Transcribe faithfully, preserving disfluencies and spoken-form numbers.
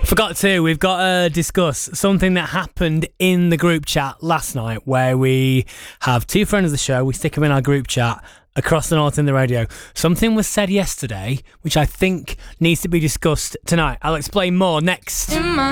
Forgot to, we've got to discuss something that happened in the group chat last night where we have two friends of the show, we stick them in our group chat across the north in the radio. Something was said yesterday which I think needs to be discussed tonight. I'll explain more next.